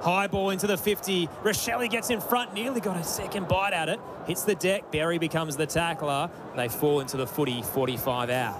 High ball into the 50. Rochelle gets in front, nearly got a second bite at it. Hits the deck. Berry becomes the tackler. They fall into the footy, 45 out.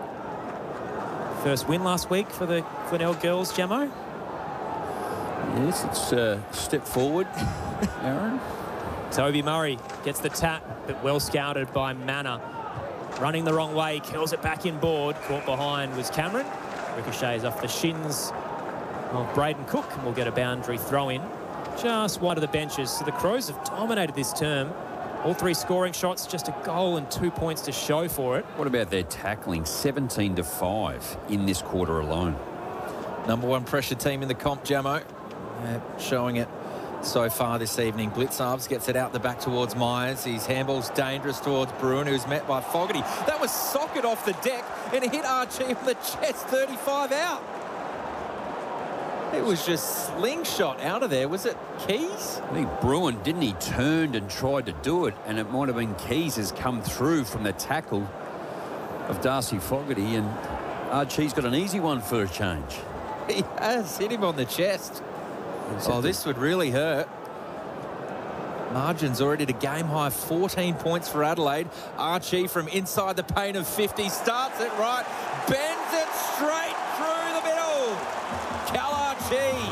First win last week for the Glenelg girls, Jamo? Yes, it's a step forward, Aaron. Toby Murray gets the tap, but well scouted by Manor. Running the wrong way, curls it back in board. Caught behind was Cameron. Ricochets off the shins of Braden Cook, and we'll get a boundary throw in just wide of the benches. So the Crows have dominated this term. All 3 scoring shots, just a goal and 2 points to show for it. What about their tackling? 17-5 in this quarter alone. Number 1 pressure team in the comp, Jamo. Showing it so far this evening. Blitzarves gets it out the back towards Myers. His handball's dangerous towards Bruin, who's met by Fogarty. That was socket off the deck, and it hit Archie on the chest, 35 out. It was just slingshot out of there. Was it Keys? I think Bruin, didn't he, turned and tried to do it, and it might have been Keys has come through from the tackle of Darcy Fogarty, and Archie's got an easy one for a change. He has hit him on the chest. Oh, this would really hurt. Margin's already to game high, 14 points for Adelaide. Archie from inside the paint of 50 starts it right, bends it straight through the middle. Cal Archie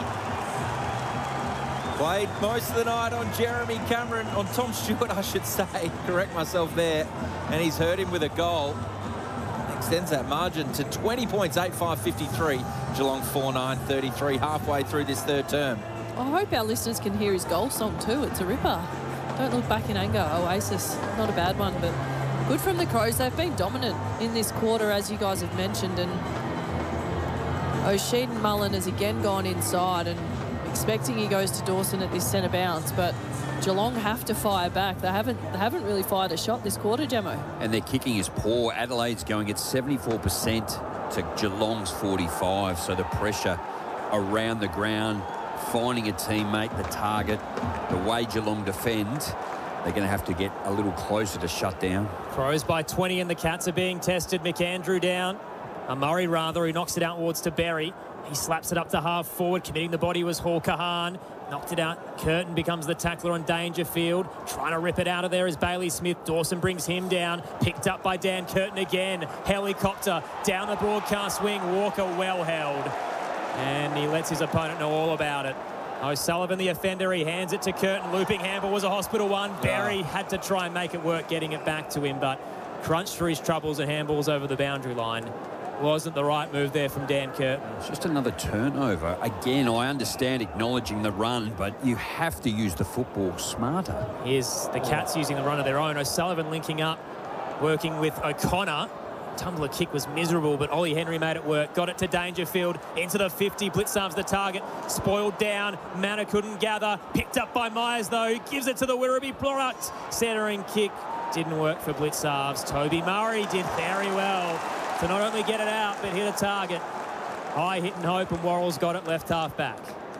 played most of the night on Jeremy Cameron, on Tom Stewart, I should say. Correct myself there. And he's hurt him with a goal. Extends that margin to 20 points, 8-5-53. Geelong 4-9-33, halfway through this third term. I hope our listeners can hear his goal song too. It's a ripper. Don't look back in anger, Oasis. Not a bad one, but good from the Crows. They've been dominant in this quarter, as you guys have mentioned, and O'Sheen Mullen has again gone inside, and expecting he goes to Dawson at this centre bounce, but Geelong have to fire back. They haven't really fired a shot this quarter, Jamo. And their kicking is poor. Adelaide's going at 74% to Geelong's 45, so the pressure around the ground, finding a teammate, the target, the way Geelong defend, they're going to have to get a little closer to shut down. Crows by 20 and the Cats are being tested. McAndrew down. Murray rather, who knocks it outwards to Berry. He slaps it up to half forward. Committing the body was Hawker Hahn. Knocked it out. Curtin becomes the tackler on Dangerfield. Trying to rip it out of there is Bailey Smith. Dawson brings him down. Picked up by Dan Curtin again. Helicopter down the broadcast wing. Walker well held. And he lets his opponent know all about it. O'Sullivan, the offender, he hands it to Curtin. Looping handball was a hospital one. Berry had to try and make it work, getting it back to him, but crunched through his troubles and handballs over the boundary line. Wasn't the right move there from Dan Curtin. It's just another turnover. Again, I understand acknowledging the run, but you have to use the football smarter. Here's the Cats using the run of their own. O'Sullivan linking up, working with O'Connor. Tumbler kick was miserable, but Ollie Henry made it work. Got it to Dangerfield, into the 50. Blitzarves the target. Spoiled down. Manor couldn't gather. Picked up by Myers, though. Gives it to the Werribee product. Centering kick didn't work for Blitzarves. Toby Murray did very well to not only get it out, but hit a target. High hit and hope, and Worrell's got it left half back.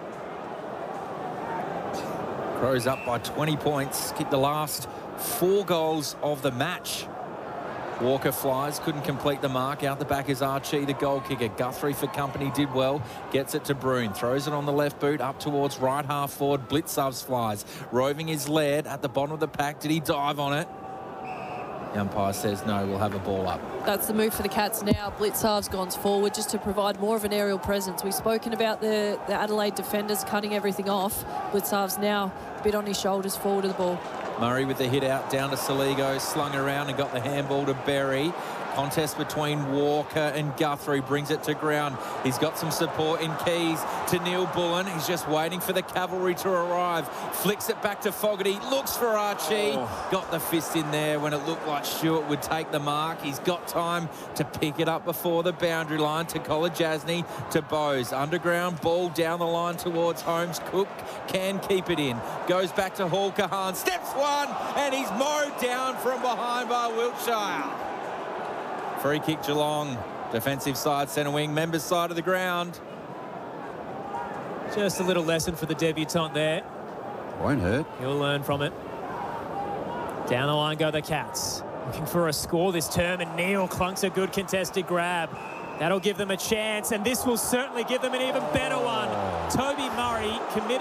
Crows up by 20 points. Kicked the last 4 goals of the match. Walker flies, couldn't complete the mark. Out the back is Archie, the goal kicker. Guthrie for company did well. Gets it to Bruin. Throws it on the left boot up towards right half forward. Blitzarves flies. Roving is Laird at the bottom of the pack. Did he dive on it? The umpire says no, we'll have a ball up. That's the move for the Cats now. Blitzarves gone forward just to provide more of an aerial presence. We've spoken about the Adelaide defenders cutting everything off. Blitzarves now a bit on his shoulders forward of the ball. Murray with the hit out down to Saligo, slung around and got the handball to Berry. Contest between Walker and Guthrie brings it to ground. He's got some support in Keys to Neil Bullen. He's just waiting for the cavalry to arrive. Flicks it back to Fogarty. Looks for Archie. Got the fist in there when it looked like Stewart would take the mark. He's got time to pick it up before the boundary line to Kolajasny to Bowes. Underground ball down the line towards Holmes. Cook can keep it in. Goes back to Hawker Hahn. Steps one and he's mowed down from behind by Wiltshire. Free kick Geelong. Defensive side, centre wing, members side of the ground. Just a little lesson for the debutant there. Won't hurt. He'll learn from it. Down the line go the Cats. Looking for a score this term, and Neil clunks a good contested grab. That'll give them a chance, and this will certainly give them an even better one. Toby Murray committed.